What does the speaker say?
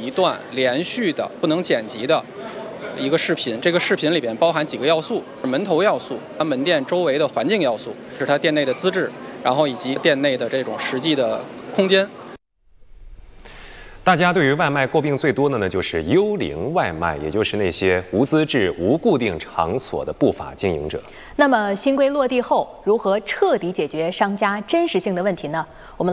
一段连续的、不能剪辑的一个视频。这个视频里边包含几个要素：门头要素、它门店周围的环境要素，是它店内的资质，然后以及店内的这种实际的空间。 大家对于外卖诟病最多的呢，就是幽灵外卖，也就是那些无资质、无固定场所的不法经营者。 那么新规落地后，如何彻底解决商家真实性的问题呢？我们